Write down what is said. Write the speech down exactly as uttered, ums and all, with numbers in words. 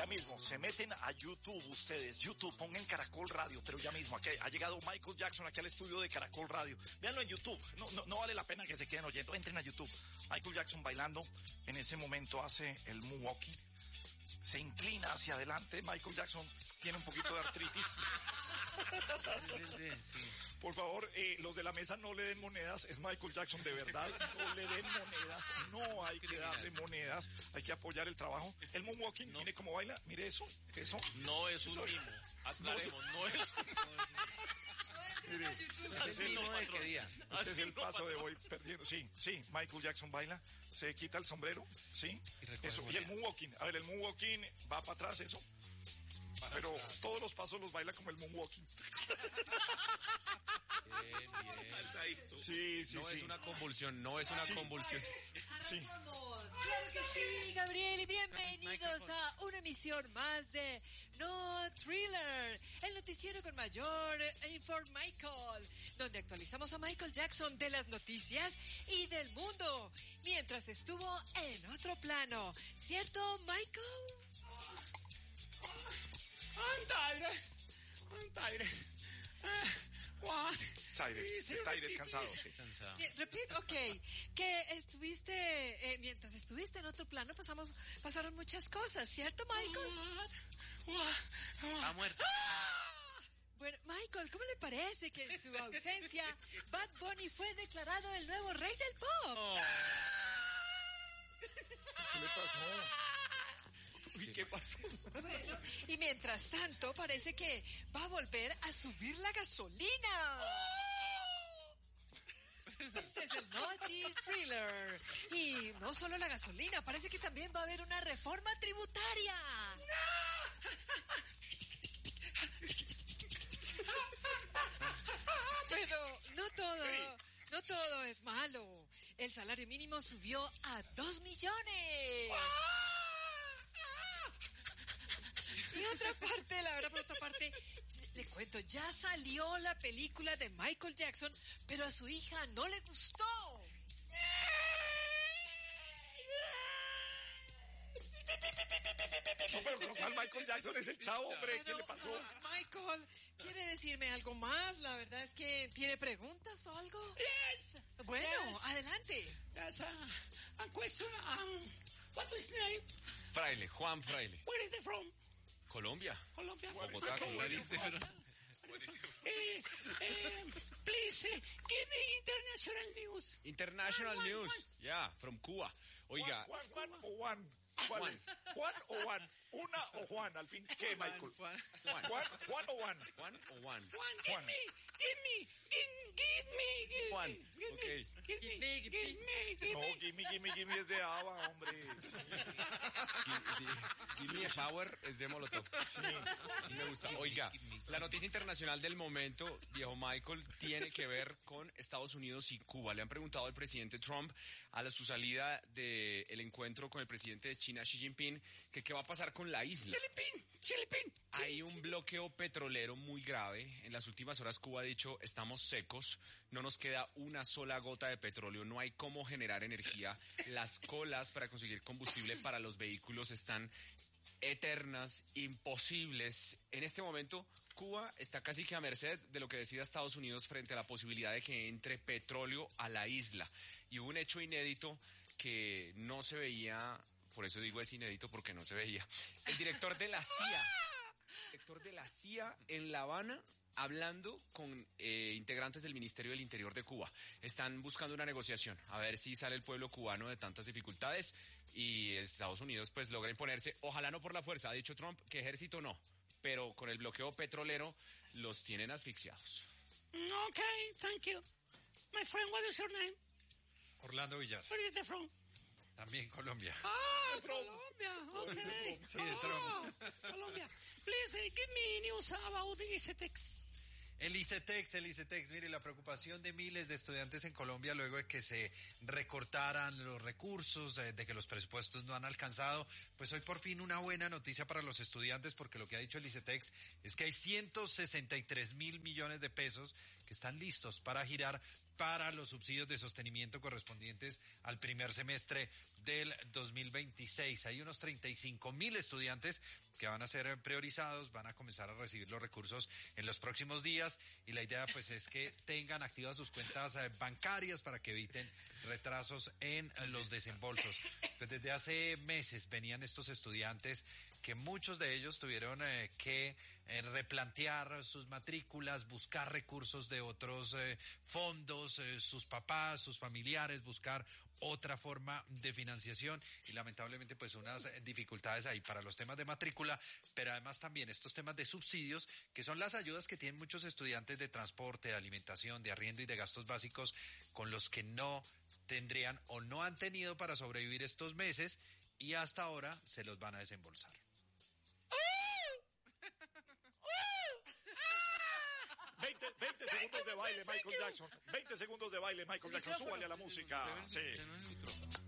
ya mismo, se meten a YouTube ustedes, YouTube, pongan Caracol Radio, pero ya mismo, aquí ha llegado Michael Jackson aquí al estudio de Caracol Radio. Véanlo en YouTube, no, no, no vale la pena que se queden oyendo, entren a YouTube. Michael Jackson bailando, en ese momento hace el moonwalking, se inclina hacia adelante. Michael Jackson tiene un poquito de artritis. Por favor, eh, los de la mesa no le den monedas, es Michael Jackson de verdad, no le den monedas, no hay que darle monedas, hay que apoyar el trabajo. El moonwalking, no. Mire cómo baila, mire eso, eso. No es un mimo, aclaremos, no es un Mire, este es el, de qué día. Este es el paso de voy perdiendo. Sí, sí, Michael Jackson baila, se quita el sombrero, sí, y eso, y el moonwalking, a ver, el moonwalking va para atrás, eso. Pero todos los pasos los baila como el moonwalking. Bien, bien. Sí, sí, no sí. es una convulsión, no es una sí. convulsión. Sí. Claro que sí, Gabriel, y bienvenidos a una emisión más de No Thriller, el noticiero con mayor Informichael, donde actualizamos a Michael Jackson de las noticias y del mundo, mientras estuvo en otro plano. ¿Cierto, Michael? I'm tired. I'm tired. Uh, what? Tired. Está tired, cansado, sí. Cansado. Repeat, ok. Que estuviste, eh, mientras estuviste en otro plano, pasamos, pasaron muchas cosas, ¿cierto, Michael? What? What? Está muerto. Bueno, Michael, ¿cómo le parece que en su ausencia Bad Bunny fue declarado el nuevo rey del pop? Oh. ¿Qué le pasó? Uy, ¿qué pasó? Bueno, y mientras tanto parece que va a volver a subir la gasolina. Este es el Naughty Thriller. Y no solo la gasolina, parece que también va a haber una reforma tributaria. Pero no todo, no todo es malo. El salario mínimo subió a dos millones. Y otra parte, la verdad, por otra parte, le cuento, ya salió la película de Michael Jackson, pero a su hija no le gustó. No, pero con cuál Michael Jackson es el chavo, hombre, ¿qué le pasó? Michael, ¿quiere decirme algo más? La verdad es que tiene preguntas o algo. Yes. Bueno, yes. adelante. That's a, a question. Um, what is his name? Fraile, Juan Fraile. Where is he from? Colombia. Colombia. Bogotá, Okay. ¿cómo eres? Eh, eh, please, uh, give me international news. International Juan, news. Juan. Yeah, from Cuba. Oiga. Juan, Juan, Juan o Juan. ¿Cuál Juan. es? ¿Juan o Juan? ¿Una o Juan? Al fin, ¿qué, Michael? Juan. Juan, Juan o Juan. Juan o Juan. Juan, give Juan. me, give me, give, give me, give Juan, me, give okay. me, give me, give me, give No, me. gimme, gimme, gimme es de Ava, hombre. Sí. Sí, Gimme a Power es de Molotov. Sí, sí me gusta. Oiga, la noticia internacional del momento, viejo Michael, tiene que ver con Estados Unidos y Cuba. Le han preguntado al presidente Trump a la, su salida del encuentro con el presidente de China, Xi Jinping, que qué va a pasar con la isla. Chilipín, Chilipín. Hay un bloqueo petrolero muy grave. En las últimas horas Cuba ha dicho, estamos secos, no nos queda una sola gota de petróleo, no hay cómo generar energía. Las colas para conseguir combustible para los vehículos están eternas, imposibles. En este momento, Cuba está casi que a merced de lo que decida Estados Unidos frente a la posibilidad de que entre petróleo a la isla. Y hubo un hecho inédito que no se veía, por eso digo es inédito porque no se veía. El director de la C I A, director de la C I A en La Habana, hablando con eh, integrantes del Ministerio del Interior de Cuba. Están buscando una negociación, a ver si sale el pueblo cubano de tantas dificultades y Estados Unidos pues logra imponerse, ojalá no por la fuerza, ha dicho Trump que ejército no, pero con el bloqueo petrolero los tienen asfixiados. Okay, thank you. My friend, what is your name? Orlando Villar, Where is the from? también Colombia. Ah, Colombia, okay. Sí, de Trump. Ah, Colombia. Please, uh, give me news about the ICETEX. El ICETEX, el ICETEX, mire, la preocupación de miles de estudiantes en Colombia luego de que se recortaran los recursos, de, de que los presupuestos no han alcanzado, pues hoy por fin una buena noticia para los estudiantes, porque lo que ha dicho el ICETEX es que hay ciento sesenta y tres mil millones de pesos que están listos para girar para los subsidios de sostenimiento correspondientes al primer semestre del dos mil veintiséis. Hay unos treinta y cinco mil estudiantes que van a ser priorizados, van a comenzar a recibir los recursos en los próximos días y la idea pues es que tengan activas sus cuentas eh, bancarias para que eviten retrasos en eh, los desembolsos. Pues desde hace meses venían estos estudiantes que muchos de ellos tuvieron eh, que eh, replantear sus matrículas, buscar recursos de otros eh, fondos, eh, sus papás, sus familiares, buscar otra forma de financiación y lamentablemente pues unas dificultades ahí para los temas de matrícula, pero además también estos temas de subsidios, que son las ayudas que tienen muchos estudiantes de transporte, de alimentación, de arriendo y de gastos básicos, con los que no tendrían o no han tenido para sobrevivir estos meses y hasta ahora se los van a desembolsar. veinte, veinte segundos de baile, Michael Jackson. veinte segundos de baile, Michael Jackson. Súbale a la música. Sí.